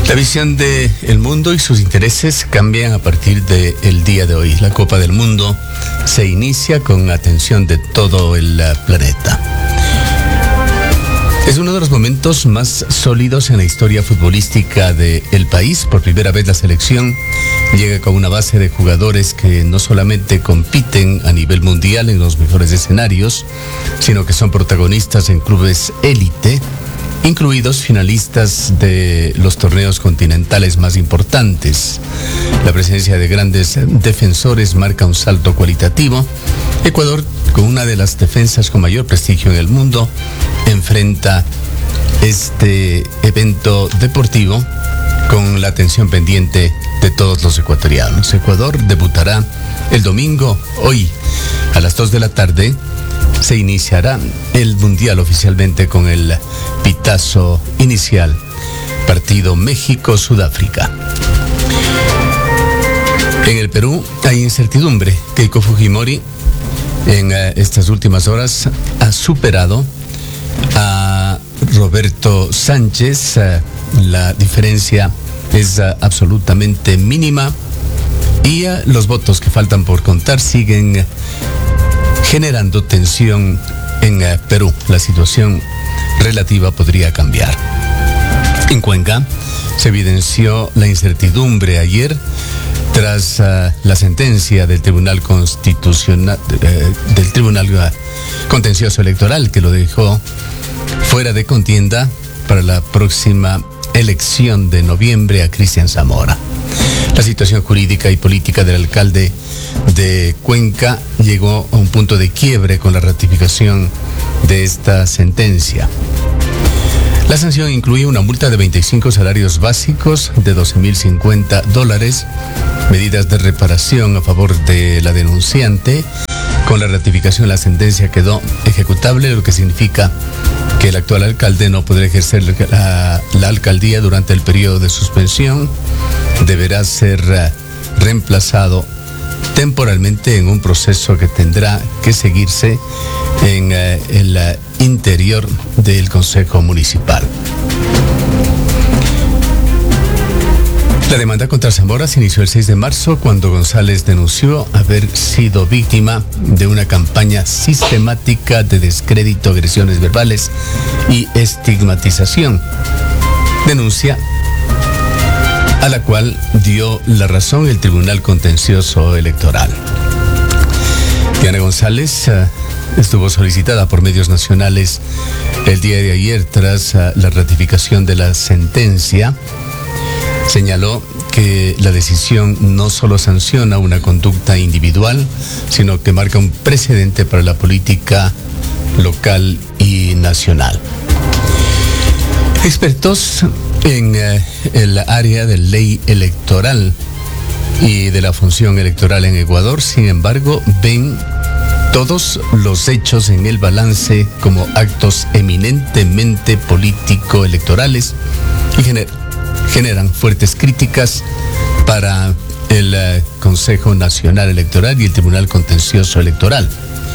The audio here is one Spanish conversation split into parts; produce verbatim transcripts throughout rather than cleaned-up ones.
La visión del mundo y sus intereses cambian a partir del día de hoy. La Copa del Mundo se inicia con atención de todo el planeta. Es uno de los momentos más sólidos en la historia futbolística del país. Por primera vez la selección llega con una base de jugadores que no solamente compiten a nivel mundial en los mejores escenarios, sino que son protagonistas en clubes élite, incluidos finalistas de los torneos continentales más importantes. La presencia de grandes defensores marca un salto cualitativo. Ecuador, con una de las defensas con mayor prestigio en el mundo, enfrenta este evento deportivo con la atención pendiente de todos los ecuatorianos. Ecuador debutará el domingo, hoy, a las dos de la tarde. Se iniciará el Mundial oficialmente con el pitazo inicial. Partido México-Sudáfrica. En el Perú hay incertidumbre. Keiko Fujimori en uh, estas últimas horas ha superado a Roberto Sánchez. Uh, la diferencia es uh, absolutamente mínima y uh, los votos que faltan por contar siguen uh, generando tensión en uh, Perú. La situación relativa podría cambiar. En Cuenca se evidenció la incertidumbre ayer tras uh, la sentencia del Tribunal Constitucional, uh, del Tribunal uh, Contencioso Electoral, que lo dejó fuera de contienda para la próxima elección de noviembre a Cristian Zamora. La situación jurídica y política del alcalde de Cuenca llegó a un punto de quiebre con la ratificación de esta sentencia. La sanción incluye una multa de veinticinco salarios básicos de doce mil cincuenta dólares, medidas de reparación a favor de la denunciante. Con la ratificación, la sentencia quedó ejecutable, lo que significa que el actual alcalde no podrá ejercer la, la alcaldía durante el periodo de suspensión. Deberá ser uh, reemplazado temporalmente en un proceso que tendrá que seguirse en uh, el uh, interior del Consejo Municipal. La demanda contra Zamora se inició el seis de marzo cuando González denunció haber sido víctima de una campaña sistemática de descrédito, agresiones verbales y estigmatización. Denuncia a la cual dio la razón el Tribunal Contencioso Electoral. Diana González uh, estuvo solicitada por medios nacionales el día de ayer tras uh, la ratificación de la sentencia. Señaló que la decisión no solo sanciona una conducta individual, sino que marca un precedente para la política local y nacional. Expertos en eh, el área de ley electoral y de la función electoral en Ecuador, sin embargo, ven todos los hechos en el balance como actos eminentemente político-electorales y gener- generan fuertes críticas para el uh, Consejo Nacional Electoral y el Tribunal Contencioso Electoral.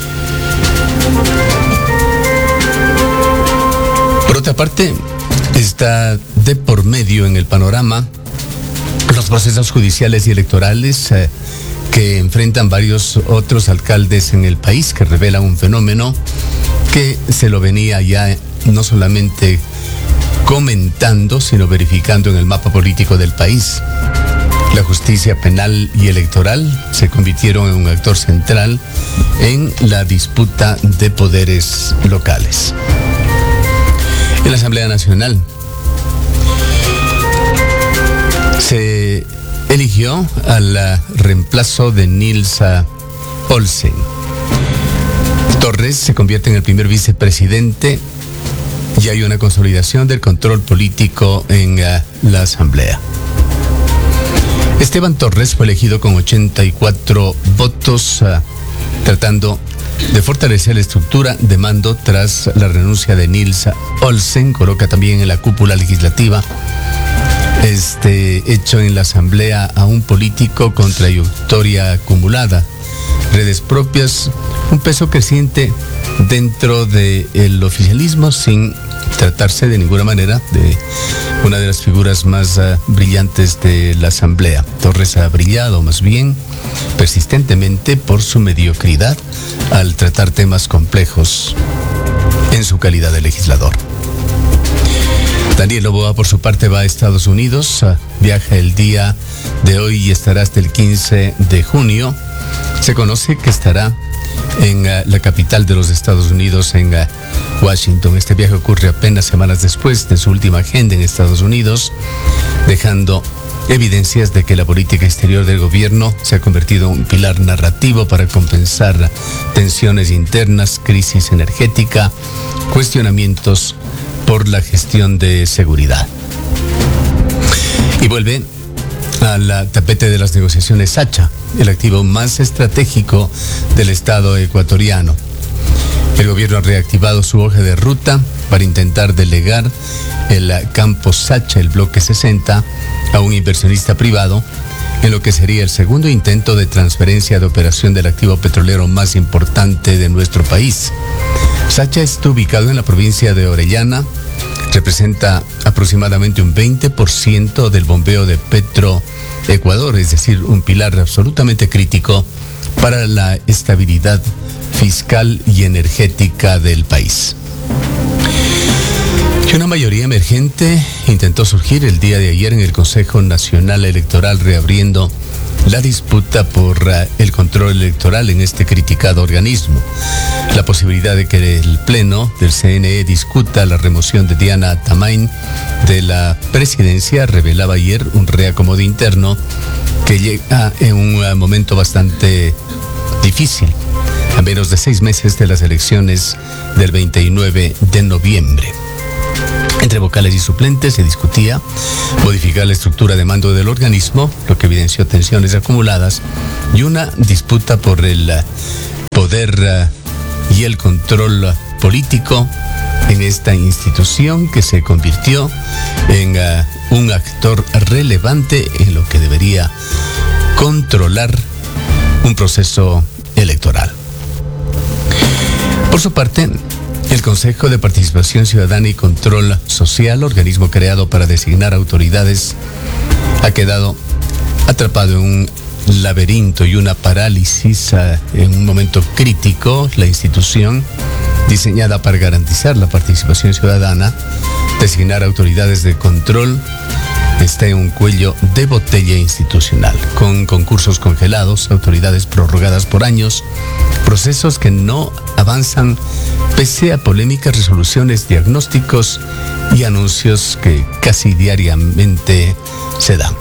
Por otra parte, está de por medio en el panorama los procesos judiciales y electorales eh, que enfrentan varios otros alcaldes en el país, que revelan un fenómeno que se lo venía ya no solamente comentando, sino verificando en el mapa político del país. La justicia penal y electoral se convirtieron en un actor central en la disputa de poderes locales. En la Asamblea Nacional se eligió al reemplazo de Nils Olsen. Torres se convierte en el primer vicepresidente y hay una consolidación del control político en uh, la Asamblea. Esteban Torres fue elegido con ochenta y cuatro votos, uh, tratando de fortalecer la estructura de mando tras la renuncia de Nils Olsen. Coloca también en la cúpula legislativa este hecho en la Asamblea a un político con trayectoria acumulada, redes propias, un peso creciente dentro del oficialismo sin tratarse de ninguna manera de una de las figuras más uh, brillantes de la Asamblea. Torres ha brillado más bien persistentemente por su mediocridad al tratar temas complejos en su calidad de legislador. Daniel Noboa, por su parte, va a Estados Unidos, uh, viaja el día de hoy y estará hasta el quince de junio. Se conoce que estará en uh, la capital de los Estados Unidos, en uh, Washington. Este viaje ocurre apenas semanas después de su última agenda en Estados Unidos, dejando evidencias de que la política exterior del gobierno se ha convertido en un pilar narrativo para compensar tensiones internas, crisis energética, cuestionamientos por la gestión de seguridad. Y vuelve al tapete de las negociaciones Sacha, el activo más estratégico del Estado ecuatoriano. El gobierno ha reactivado su hoja de ruta para intentar delegar el campo Sacha, el bloque sesenta, a un inversionista privado, en lo que sería el segundo intento de transferencia de operación del activo petrolero más importante de nuestro país. Sacha está ubicado en la provincia de Orellana, representa aproximadamente un veinte por ciento del bombeo de Petroecuador, es decir, un pilar absolutamente crítico para la estabilidad fiscal y energética del país. Que una mayoría emergente intentó surgir el día de ayer en el Consejo Nacional Electoral, reabriendo la disputa por uh, el control electoral en este criticado organismo. La posibilidad de que el Pleno del C N E discuta la remoción de Diana Tamain de la presidencia revelaba ayer un reacomodo interno que llega en un uh, momento bastante difícil, a menos de seis meses de las elecciones del veintinueve de noviembre. Entre vocales y suplentes se discutía modificar la estructura de mando del organismo, lo que evidenció tensiones acumuladas y una disputa por el poder y el control político en esta institución que se convirtió en un actor relevante en lo que debería controlar un proceso electoral. Por su parte, el Consejo de Participación Ciudadana y Control Social, organismo creado para designar autoridades, ha quedado atrapado en un laberinto y una parálisis en un momento crítico. La institución, diseñada para garantizar la participación ciudadana, designar autoridades de control, está en un cuello de botella institucional, con concursos congelados, autoridades prorrogadas por años, procesos que no avanzan pese a polémicas resoluciones, diagnósticos y anuncios que casi diariamente se dan.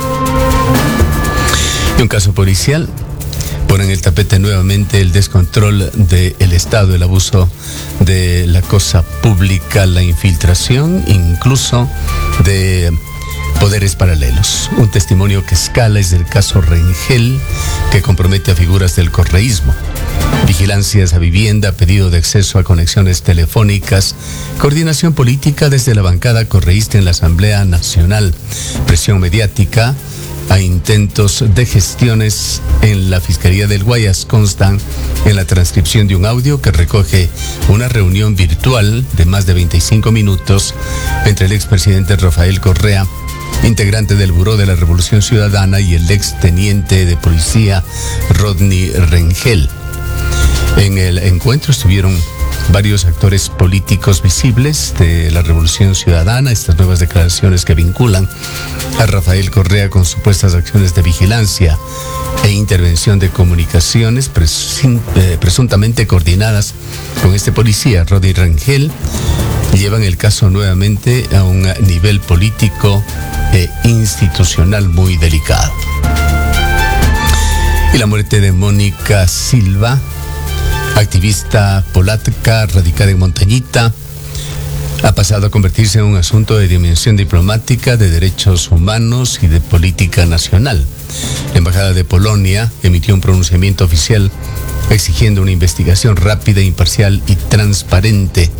Y un caso policial pone en el tapete nuevamente el descontrol del Estado, el abuso de la cosa pública, la infiltración incluso de poderes paralelos. Un testimonio que escala es del caso Rengel, que compromete a figuras del correísmo. Vigilancias a vivienda, pedido de acceso a conexiones telefónicas, coordinación política desde la bancada correísta en la Asamblea Nacional, presión mediática a intentos de gestiones en la Fiscalía del Guayas constan en la transcripción de un audio que recoge una reunión virtual de más de veinticinco minutos entre el expresidente Rafael Correa, integrante del Buró de la Revolución Ciudadana, y el exteniente de policía Rodney Rengel. En el encuentro estuvieron varios actores políticos visibles de la Revolución Ciudadana. Estas nuevas declaraciones que vinculan a Rafael Correa con supuestas acciones de vigilancia e intervención de comunicaciones presun- eh, presuntamente coordinadas con este policía, Rodney Rengel, llevan el caso nuevamente a un nivel político e institucional muy delicado. Y la muerte de Mónica Silva, activista polaca radicada en Montañita, ha pasado a convertirse en un asunto de dimensión diplomática, de derechos humanos y de política nacional. La Embajada de Polonia emitió un pronunciamiento oficial exigiendo una investigación rápida, imparcial y transparente.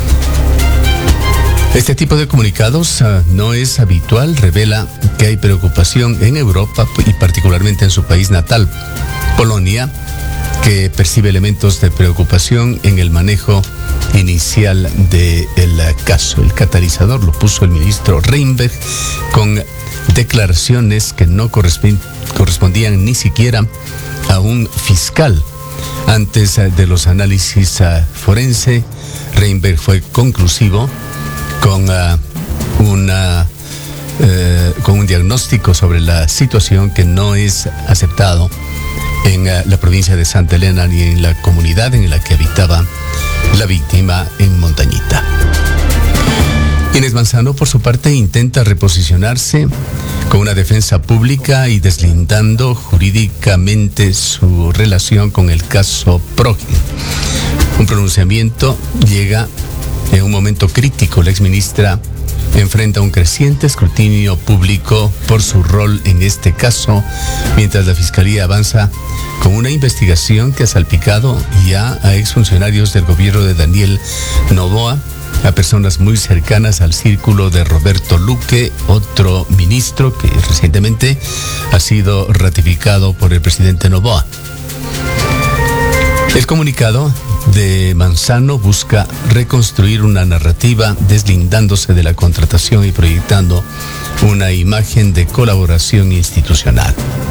Este tipo de comunicados uh, no es habitual, revela que hay preocupación en Europa y particularmente en su país natal, Polonia, que percibe elementos de preocupación en el manejo inicial del caso. El catalizador lo puso el ministro Reinberg con declaraciones que no correspondían ni siquiera a un fiscal. Antes de los análisis forense, Reinberg fue conclusivo con uh, una uh, con un diagnóstico sobre la situación que no es aceptado en uh, la provincia de Santa Elena ni en la comunidad en la que habitaba la víctima en Montañita. Inés Manzano, por su parte, intenta reposicionarse con una defensa pública y deslindando jurídicamente su relación con el caso Progin. Un pronunciamiento llega en un momento crítico. La exministra enfrenta un creciente escrutinio público por su rol en este caso, mientras la Fiscalía avanza con una investigación que ha salpicado ya a exfuncionarios del gobierno de Daniel Noboa, a personas muy cercanas al círculo de Roberto Luque, otro ministro que recientemente ha sido ratificado por el presidente Noboa. El comunicado de Manzano busca reconstruir una narrativa deslindándose de la contratación y proyectando una imagen de colaboración institucional.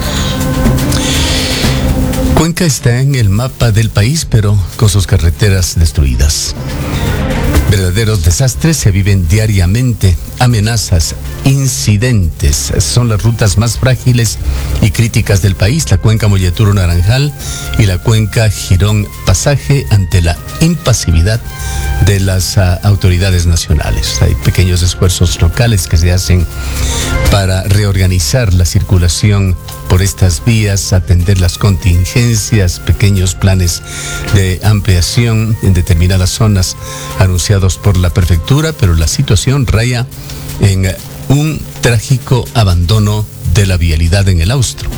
Cuenca está en el mapa del país, pero con sus carreteras destruidas. Verdaderos desastres se viven diariamente. Amenazas, incidentes, son las rutas más frágiles y críticas del país. La cuenca Molleturo-Naranjal y la cuenca Girón-Pasaje ante la impasividad de las uh, autoridades nacionales. Hay pequeños esfuerzos locales que se hacen para reorganizar la circulación por estas vías, atender las contingencias, pequeños planes de ampliación en determinadas zonas anunciados por la prefectura, pero la situación raya en un trágico abandono de la vialidad en el Austro.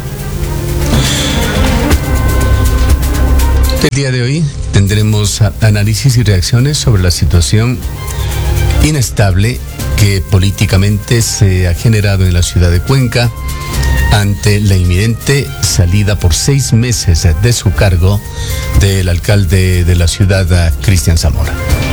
El día de hoy tendremos análisis y reacciones sobre la situación inestable que políticamente se ha generado en la ciudad de Cuenca ante la inminente salida por seis meses de su cargo del alcalde de la ciudad, Cristian Zamora.